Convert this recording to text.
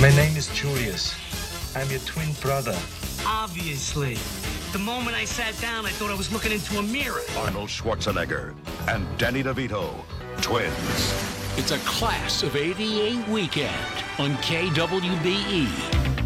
My name is Julius. I'm your twin brother. Obviously. The moment I sat down, I thought I was looking into a mirror. Arnold Schwarzenegger and Danny DeVito, twins. It's a Class of '88 weekend on KWBE.